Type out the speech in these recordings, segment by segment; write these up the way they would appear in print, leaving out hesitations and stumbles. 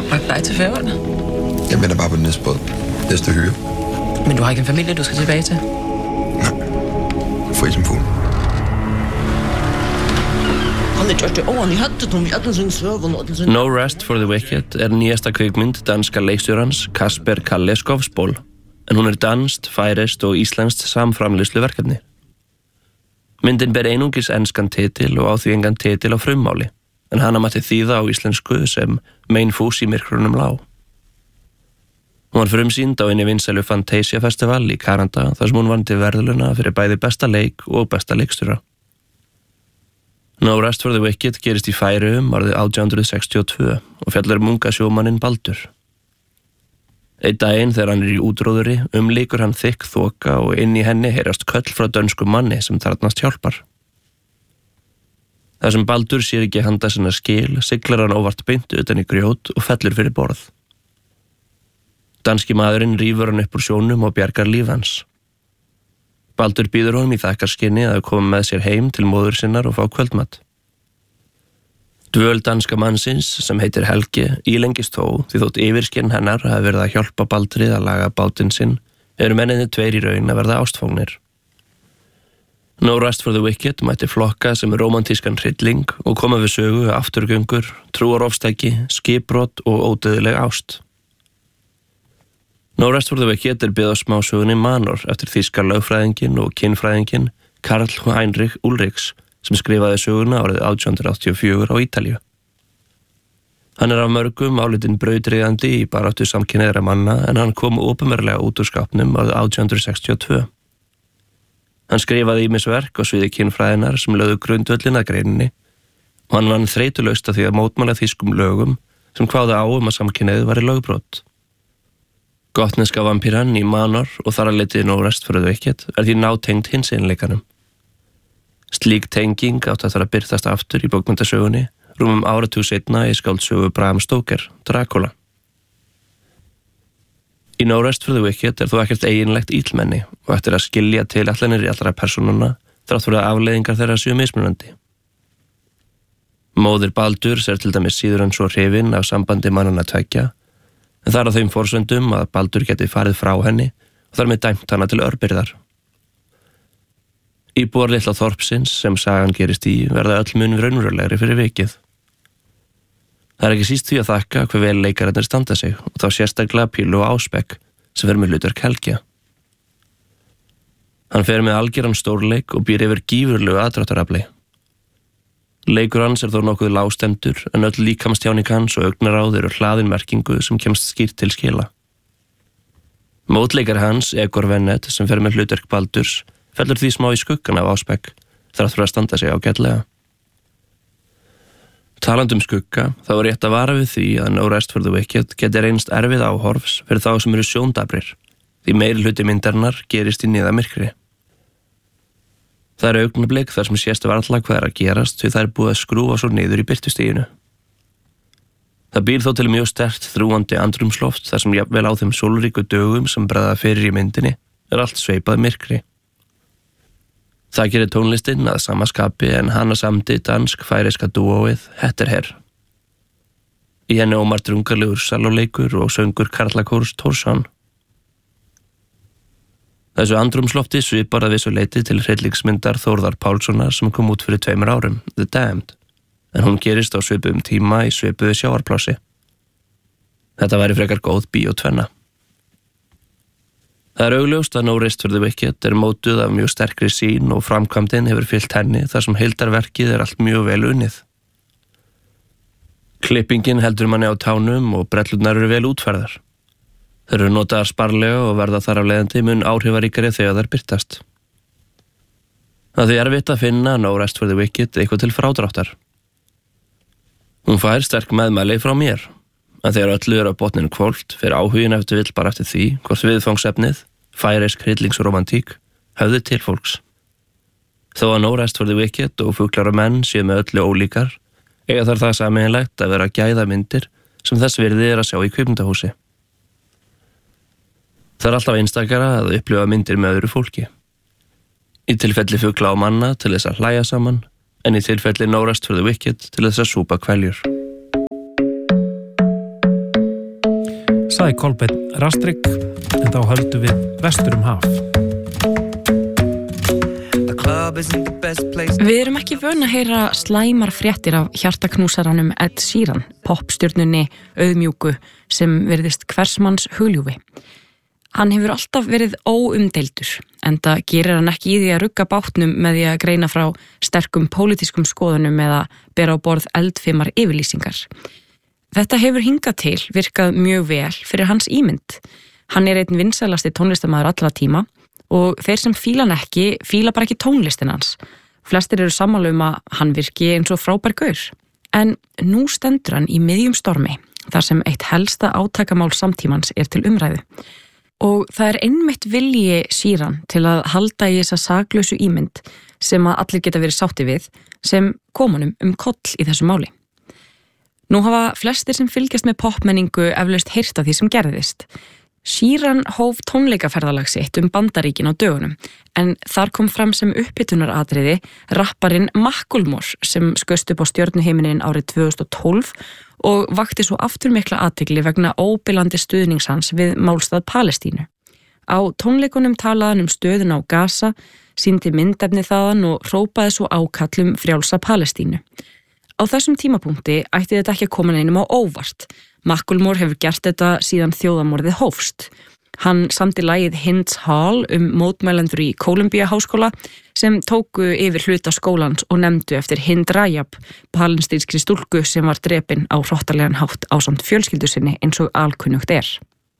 pakke dig til Færøerne? Jeg venter bare på den næste båd. Næste hyre. Men du har ikke en familie, du skal tilbage til? Nej. Fri som fugl. No Rest for the Wicked nýjasta kvikmynd danska leikstjórans Kasper Kalle Skovsból, en hún danskt, færeist og íslenskt samframleiðsluverkefni. Myndin ber einungis enskan titil og á því engan titil á frummáli, en hana mætti þýða á íslensku sem Mein Fús í myrkrunum lá. Hún var frumsýnd á einni vinsælu Fantasia Festival í Kanada þar sem hún vann til verðlauna fyrir bæði besta leik og besta leikstjóra. No Rest for the Wicked gerist í Færeyjum árið 1862 og fjallar unga sjómanninn Baldur. Einn daginn þegar hann í útróðuri líkur hann þykk þoka og inn í henni heyrast köll frá dönskum manni sem þarfnast hjálpar. Þar sem Baldur sér ekki handa sinna skil, siglar hann óvart beint utan í grjót og fellur fyrir borð. Danski maðurinn rífur hann upp úr sjónum og bjargar líf hans. Baldur býður honum í þakkarskyni að koma með sér heim til móður sinnar og fá kvöldmat. Dvöl danska mannsins, sem heitir Helgi, ílengist þó því þótt yfirskinn hennar hafi verið að hjálpa Baldrið að laga bátinn sinn, menninni tveir í raun að verða ástfógnir. No Rest for the Wicked mætti flokka sem rómantískan hrylling og koma við sögu afturgöngur, trúarofstæki, skipbrot og ódauðleg ást. No Rest for the Wicked byggð á smásögunni Manor eftir þýska lögfræðinginn og kynfræðinginn Karl Heinrich Ulrichs sem skrifaði söguna árið 1884 á Ítalíu. Hann af mörgum álitinn brautryðjandi í baráttu samkynhneigðra manna en hann kom opinberlega út úr skápnum árið 1862. Hann skrifaði ýmis verk á sviði kynfræðinnar sem lögðu grundvöllin að greininni og hann vann þreytulaust af því að mótmæla þýskum lögum sem kváðu á að samkynhneigð væri lögbrot. Gotneska vampíran í Manor og þar að leitið No Rest for the Wicked því nátengd hins einleikanum. Slík tenging átt að birtast aftur í bókmenntasögunni rúmum áratug seinna í skáldsögu Bram Stoker, Dracula. Í No Rest for the Wicked þó ekkert eiginlegt illmenni og eftir að skilja til allanir í allra persónuna þrátt fyrir að afleiðingar þeirra séu mismunandi. Móðir Baldurs til dæmis síður en svo hrifin af sambandi mannanna tveggja, en það á þeim forsöndum að Baldur geti farið frá henni og þar með dæmt hana til örbirðar. Íbúar litla þorpsins sem sagan gerist í verða öll mun raunverulegri fyrir vikið. Það ekki síst því að þakka hve vel leikararnir standa sig og þá sérstaklega Pílu og Ásbekk sem fer með hlutverk Helgja. Hann fer með algjöran stórleik og býr yfir gífurlegu aðdráttarafli. Leikur hans þó nokkuð lágstemdur en öll líkamstjáning hans og augnaráð eru hlaðin merkingu sem kemst skýrt til skila. Mótleikari hans, Egor Vennet, sem fer með hlutverk Baldurs, fellur því smá í skuggan af Ásbekk þrátt fyrir að standa sig ágætlega. Talandi skugga, þá rétt að vara við því að No Rest for the Wicked geti reynst erfið áhorfs fyrir þá sem eru sjóndabrir, því meiri hluti myndarinnar gerist í niðamyrkri. Það augnablik þar sem sést varla hvað að gerast því það búið að skrúfa svo niður í birtustiginu. Það býr þó til mjög sterkt þrúgandi andrumsloft þar sem jafnvel á þeim sólríku dögum sem bregða fyrir í myndinni allt sveipað myrkri. Það gerir tónlistin að sama skapi en hana samdi dansk-færeyska dúóið Hetterher. Í henni ómar drungarlegur salóleikur og söngur karlakórs Tórsson. Þessu andrumslofti svipar að vissu leyti til hryllingsmyndar Þórðar Pálssonar sem kom út fyrir 2 árum, The Damned, en hún gerist á svipuðum tíma í svipuðu sjávarplási. Þetta væri frekar góð bíótvenna. Það augljóst að No Rest for the Wicked mótuð af mjög sterkri sýn og framkvæmdin hefur fylgt henni þar sem heildarverkið allt mjög vel unnið. Klippingin heldur manni á tánum og brellurnar eru vel útfærðar. Þeir eru notaðar sparlega og verða þar af leiðandi mun áhrifaríkari þegar þær birtast. Það því erfitt að finna No Rest for the Wicked eitthvað til frádráttar. Hún fær sterk meðmæli frá mér, en þegar öllu á botninu hvolft fer áhugin eftir vill bara eftir því hvort viðfangsefnið, færeysk hryllingsromantík, höfði til fólks. Þó að No Rest for the Wicked og Fuglar og menn séu með öllu ólíkar, eiga þar það sameiginlegt að vera gæðamyndir sem þess virði að sjá í kvikmyndahúsi. Það alltaf einstakara að upplifa myndir með öðru fólki. Í tilfelli Fugla og manna til þess að hlæja saman, en í tilfelli No Rest for the Wicked til þess að súpa kveljur. Það Kolbeinn Rastrik, en þá höldum við vestur haf. Við erum ekki vön að heyra slæmar fréttir af hjartaknúsaranum Ed Sheeran, popstjörnunni auðmjúku sem virðist hversmanns hugljúfi. Hann hefur alltaf verið óumdeildur, enda gerir hann ekki í því að rugga bátnum með því að greina frá sterkum pólitískum skoðunum eða bera á borð eldfimar yfirlýsingar. Þetta hefur hingað til virkað mjög vel fyrir hans ímynd. Hann er einn vinsælasti tónlistarmaður allra tíma og þeir sem fíla hann ekki, fíla bara ekki tónlistin hans. Flestir eru sammála að hann virki eins og frábær gaur. En nú stendur hann í miðjum stormi, þar sem eitt helsta átakamál samtímans er til umræðu. Og það er einmitt vilji Sheeran til að halda í þessa saklausu ímynd sem að allir geta verið sátti við, sem kom honum koll í þessu máli. Nú hafa flestir sem fylgjast með popmenningu eflaust heyrt af því sem gerðist. Sheeran hóf tónleikaferðalag sitt Bandaríkin á dögunum, en þar kom fram sem upphituunaratriði rapparinn Macklemore sem skaust upp á stjörnuhimininn árið 2012 og vakti svo afturmikla athygli vegna óbilandi stuðnings hans við málstað Palestínu. Á tónleikunum talaði hann stöðun á Gaza, sýndi myndefni þaðan og hrópaði svo ákall frjálsa Palestínu. Á þessum tímapunkti ætti þetta ekki að koma neinum á óvart. Macklemore hefur gert þetta síðan þjóðamorðið hófst. Hann samdi lagið Hinds Hall mótmælendur í Columbia háskóla sem tóku yfir hluta skólans og nefndu eftir Hind Rajab, palestínskri stúlku sem var drepin á hrottalegan hátt ásamt fjölskyldu sinni eins og alkunnugt er.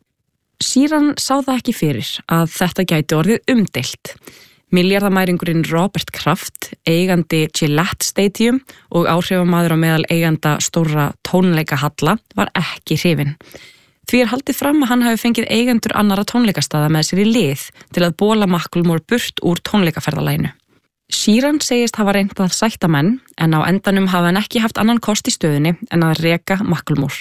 Sheeran sá það ekki fyrir að þetta gæti orðið umdeilt. Milljarðamæringurinn Robert Kraft, eigandi Gillette Stadium og áhrifamaður á meðal eiganda stórra tónleikahalla var ekki hrifinn. Því haldið fram að hann hafi fengið eigendur annara tónleikastaða með sér í lið til að bóla Macklemore burt úr tónleikaferðalaginu. Sheeran segist hafa reynt að sætta menn, en á endanum hafa hann ekki haft annan kost í stöðunni en að reka Macklemore.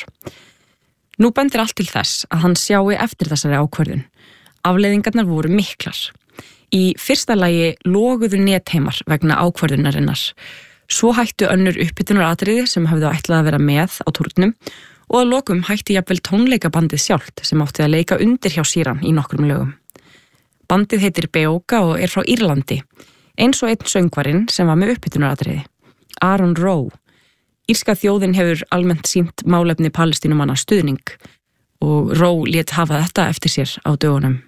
Nú bendir allt til þess að hann sjái eftir þessari ákvörðun. Afleiðingarnar voru miklar. Í fyrsta lagi loguðu netheimar vegna ákvörðunarinnar. Svo hættu önnur upphituunaratriði sem höfðu ætlað að vera með á túrnum og að lokum hætti jafnvel tónleikabandið sjálft sem átti að leika undir hjá Sheeran í nokkrum lögum. Bandið heitir Beoga og er frá Írlandi, eins og einn söngvarinn sem var með upphituunaratriði, Aaron Rowe. Írska þjóðin hefur almennt sýnt málefni Palestínumanna stuðning og Rowe lét hafa þetta eftir sér á dögunum.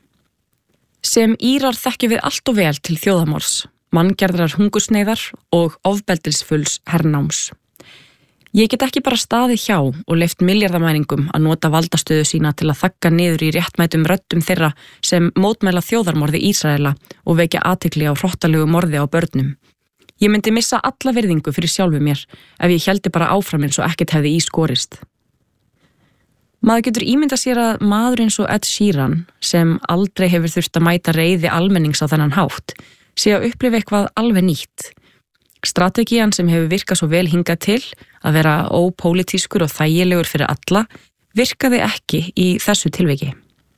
Sem Írar þekkjum við allt og vel til þjóðamorðs, manngerðrar hungursneyðar og ofbeldisfulls hernáms. Ég get ekki bara staðið hjá og leyft milljarðamæningum að nota valdastöðu sína til að þagga niður í réttmætum röddum þeirra sem mótmæla þjóðarmorði Ísraela og vekja athygli á hrottalegu morði á börnum. Ég myndi missa alla virðingu fyrir sjálfu mér ef ég héldi bara áfram eins og ekkert hefði í skorist. Maður getur ímyndað sér að maður eins og Ed Sheeran, sem aldrei hefur þurft að mæta reiði almennings á þennan hátt, sé að upplifa eitthvað alveg nýtt. Strategían sem hefur virkað svo vel hingað til, að vera ópólitískur og þægilegur fyrir alla, virkaði ekki í þessu tilviki.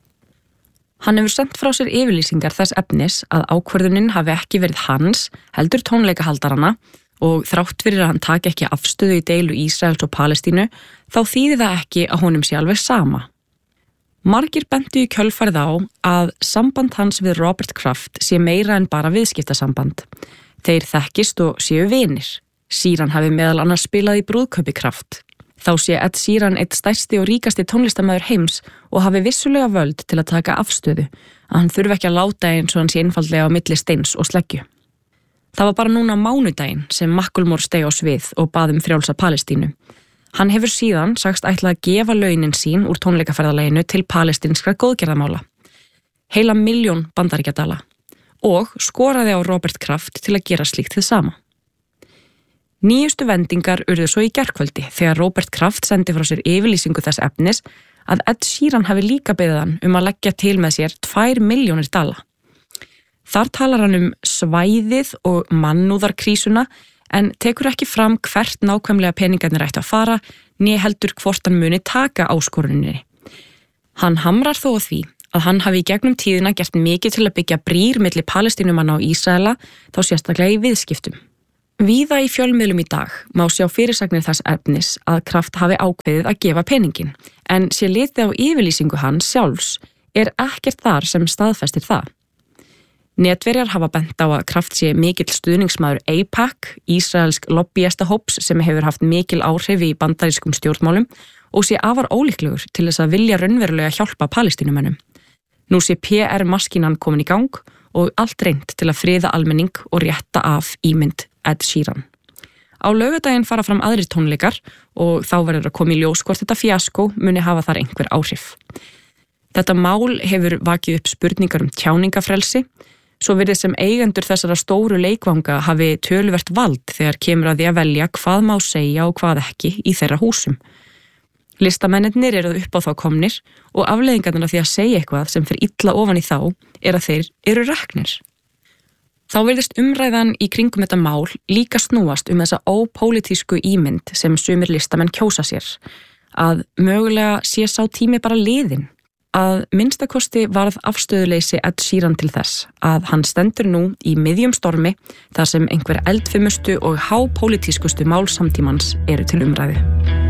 Hann hefur sendt frá sér yfirlýsingar þess efnis að ákvörðunin hafi ekki verið hans, heldur tónleikahaldarana, og þrátt fyrir að hann taki ekki afstöðu í deilu Ísraels og Palestínu, þá þýðir það ekki að honum sé alveg sama. Margir bentu í kjölfarið á að samband hans við Robert Kraft sé meira en bara viðskiptasamband. Þeir þekkist og séu vinir. Sheeran hafi meðal annars spilað í brúðkaupi Kraft. Þá sé Ed Sheeran eitt stærsti og ríkasti tónlistarmaður heims og hafi vissulega völd til að taka afstöðu, að hann þurfi ekki að láta eins og hann sé einfaldlega á milli steins og sleggju. Það var bara núna mánudaginn sem Macklemore steig á svið og bað frjálsa Palestínu. Hann hefur síðan sagst ætlað að gefa launin sín úr tónleikaferðalaginu til palestínskra góðgerðamála. Heila 1 milljón bandaríkjadala og skoraði á Robert Kraft til að gera slíkt þið sama. Nýjustu vendingar urðu svo í gærkvöldi þegar Robert Kraft sendi frá sér yfirlýsingu þess efnis að Ed Sheeran hafi líka beðið hann að leggja til með sér 2 milljónir dala. Þar talar hann svæðið og mannúðarkrísuna en tekur ekki fram hvert nákvæmlega peningarnir ættu að fara, né heldur hvort hann muni taka áskoruninni. Hann hamrar þó á því að hann hafi í gegnum tíðina gert mikið til að byggja brýr milli Palestínumanna og Ísraela, þá sérstaklega í viðskiptum. Víða í fjölmiðlum í dag má sjá fyrirsagnir þess efnis að Kraft hafi ákveðið að gefa peningin, en sé litið á yfirlýsingu hans sjálfs ekkert þar sem staðfestir það. Netverjar hafa bent á að Kraft sé mikill stuðningsmaður AIPAC, Ísraelsk lobbyistahóps sem hefur haft mikil áhrif í bandarískum stjórnmálum og sé afar ólíklegur til þess að vilja raunverulega hjálpa Palestínumönnum. Nú sé PR-maskínan komin í gang og allt reynt til að friða almenning og rétta af ímynd Ed Sheeran. Á laugardaginn fara fram aðrir tónleikar og þá verður að koma í ljós hvort þetta fíaskó muni hafa þar einhver áhrif. Þetta mál hefur vakið upp spurningar tjáningafrelsi, svo virðist sem eigendur þessara stóru leikvanga hafi töluvert vald þegar kemur að því að velja hvað má segja og hvað ekki í þeirra húsum. Listamennirnir eru upp á þá komnir og afleiðingarnar af því að segja eitthvað sem fer illa ofan í þá að þeir eru reknir. Þá virðist umræðan í kringum þetta mál líka snúast þessa ópólitísku ímynd sem sumir listamenn kjósa sér, að mögulega sé sá tími bara liðinn. Að minnstakosti varð afstöðuleysi Ed Sheeran til þess að hann stendur nú í miðjum stormi þar sem einhver eldfimustu og hápólitískustu mál samtímans eru til umræðu.